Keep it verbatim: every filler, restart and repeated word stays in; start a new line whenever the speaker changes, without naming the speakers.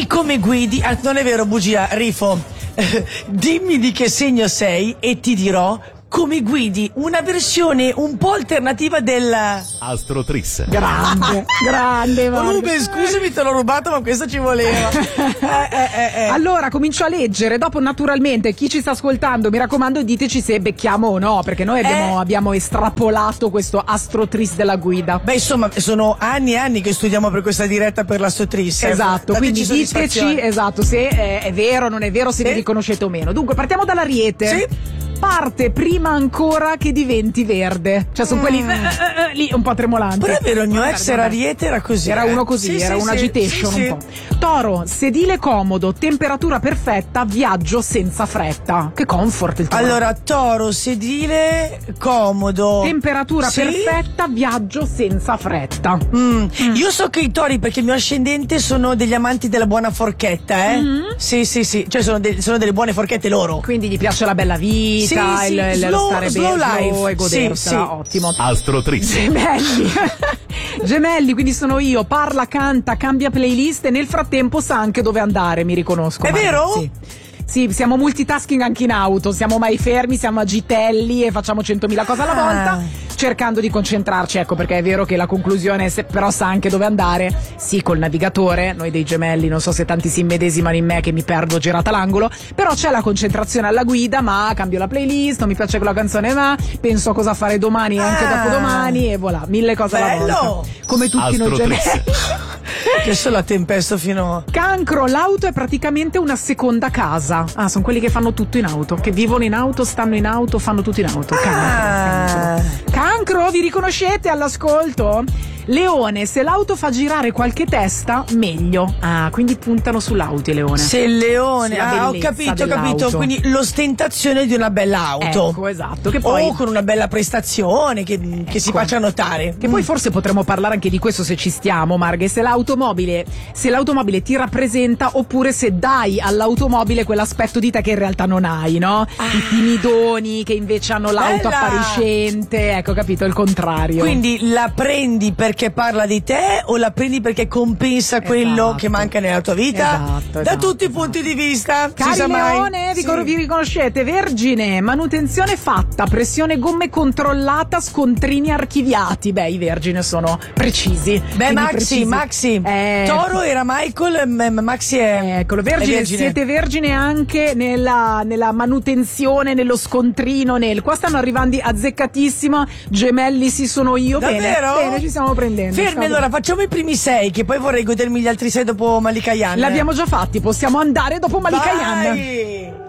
di come guidi. Ah, non è vero, bugia, rifo. Dimmi di che segno sei e ti dirò come guidi, una versione un po' alternativa del
Astrotris.
Grande, grande Marco.
Ruben, scusami, te l'ho rubato, ma questo ci voleva. eh, eh, eh, eh.
Allora comincio a leggere, dopo naturalmente chi ci sta ascoltando, mi raccomando, diteci se becchiamo o no, perché noi abbiamo,
Eh.
abbiamo estrapolato questo Astrotris della guida.
Beh, insomma, sono anni e anni che studiamo per questa diretta per l'Astrotris. eh.
Esatto,
Dateci
quindi
soddisfazione.
diteci esatto se è, è vero o non è vero, se
Sì.
vi riconoscete o meno. Dunque partiamo dall'Ariete.
Sì.
Parte prima ancora che diventi verde. Cioè sono
Mm.
quelli eh, eh, eh, lì un po' tremolanti.
Però è vero, il mio
Guarda,
ex
guarda.
era Ariete, era così.
Era
eh.
uno così,
Sì,
era
sì,
un
sì,
agitation
sì,
un po'. Toro, sedile comodo, temperatura perfetta, viaggio senza fretta. Che comfort il Toro.
Allora, Toro, sedile, comodo.
Temperatura
Sì?
perfetta, viaggio senza fretta.
Mm. Io so che i tori, perché il mio ascendente, sono degli amanti della buona forchetta, eh?
Mm.
Sì, sì, sì. Cioè, sono, de- sono delle buone forchette loro.
Quindi gli piace la bella vita,
Sì,
il,
sì,
il- lo
slow-
stare
slow
bene
life.
e godersela,
Sì, sì.
ottimo.
Astrotris.
Gemelli. Gemelli, quindi sono io, parla, canta, cambia playlist e nel frattempo sa anche dove andare, mi riconosco.
È
Maria.
vero?
Sì. Sì, siamo multitasking anche in auto, siamo mai fermi, siamo agitelli e facciamo centomila cose alla
Ah.
volta, cercando di concentrarci, ecco, perché è vero che la conclusione, se però sa anche dove andare, sì, col navigatore, noi dei Gemelli, non so se tanti si immedesimano in me che mi perdo girata l'angolo, però c'è la concentrazione alla guida, ma cambio la playlist, non mi piace quella canzone, ma penso a cosa fare domani e anche
Ah.
dopodomani e voilà, mille cose alla
Bello.
volta. Come tutti noi
Astrotris.
Gemelli.
Che solo a tempesto fino.
Cancro, l'auto è praticamente una seconda casa. Ah, sono quelli che fanno tutto in auto, che vivono in auto, stanno in auto, fanno tutto in auto. Cancro,
Ah.
cancro. Cancro, vi riconoscete all'ascolto? Leone, se l'auto fa girare qualche testa, meglio. Ah, quindi puntano sull'auto i leone.
Se il leone.
Sulla
Ah, ho
bellezza
capito, ho capito.
dell'auto.
Quindi l'ostentazione di una bella auto.
Ecco, esatto. Che poi,
O con una bella prestazione che, che si
Ecco.
faccia notare.
Che poi forse potremmo parlare anche di questo se ci stiamo, Marghe, se l'automobile, se l'automobile ti rappresenta oppure se dai all'automobile quell'aspetto di te che in realtà non hai, no? I timidoni che invece hanno l'auto
Bella!
appariscente, ecco, capito, il contrario.
Quindi la prendi perché parla di te o la prendi perché compensa quello
Esatto.
che manca nella tua vita?
Esatto,
Da
esatto.
tutti i punti di vista. si
Cari
sa mai.
Leone, vi,
Sì.
vi riconoscete? Vergine, manutenzione fatta, pressione gomme controllata, scontrini archiviati. Beh, i Vergine sono precisi.
Beh,
quindi
Maxi,
precisi.
Maxi.
Eh,
Toro era Michael, m- m- Maxi è.
Eccolo, vergine,
è vergine.
siete vergine anche nella, nella manutenzione, nello scontrino, nel. Qua stanno arrivando azzeccatissimo, Gemelli sì sono io,
Davvero?
bene, bene, ci stiamo prendendo.
Fermi,
Stavo-
allora facciamo i primi sei, che poi vorrei godermi gli altri sei dopo Malika Yan.
L'abbiamo già fatti, possiamo andare dopo Malika Yan.
Vai!